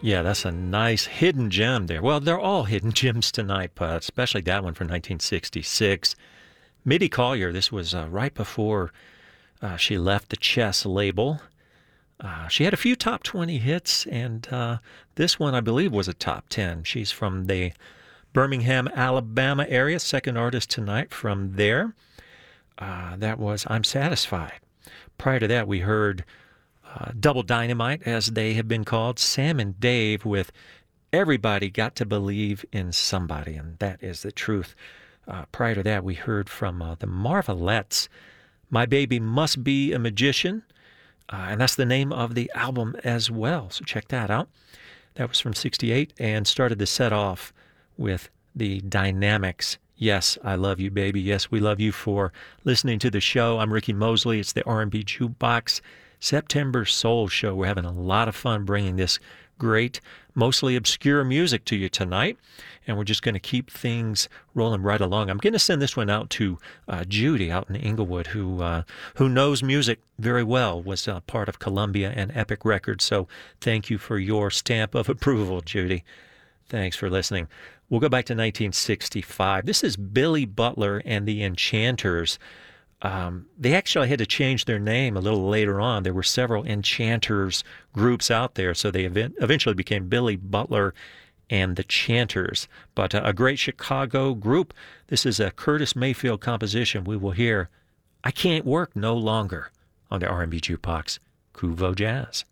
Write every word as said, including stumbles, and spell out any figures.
Yeah, that's a nice hidden gem there. Well, they're all hidden gems tonight, but especially that one from nineteen sixty-six. Mitty Collier, this was uh, right before uh, she left the Chess label. Uh, she had a few top twenty hits, and uh, this one, I believe, was a top ten. She's from the Birmingham, Alabama area, second artist tonight from there. Uh, that was I'm Satisfied. Prior to that, we heard uh, Double Dynamite, as they have been called, Sam and Dave with Everybody Got to Believe in Somebody, and that is the truth. Uh, prior to that, we heard from uh, the Marvelettes, My Baby Must Be a Magician, uh, and that's the name of the album as well, so check that out. That was from sixty-eight, and started the set off with the Dynamics. Yes, I love you, baby. Yes, we love you for listening to the show. I'm Ricky Mosley. It's the R and B Jukebox September Soul Show. We're having a lot of fun bringing this great, mostly obscure music to you tonight, and we're just going to keep things rolling right along. I'm going to send this one out to uh, Judy out in Inglewood, who uh, who knows music very well, was uh, part of Columbia and Epic Records, so thank you for your stamp of approval, Judy. Thanks for listening. We'll go back to nineteen sixty-five. This is Billy Butler and the Enchanters. Um, they actually had to change their name a little later on. There were several Enchanters groups out there, so they event- eventually became Billy Butler and the Chanters. But uh, a great Chicago group. This is a Curtis Mayfield composition. We will hear I Can't Work No Longer on the R and B Jukebox, Kuvo Jazz.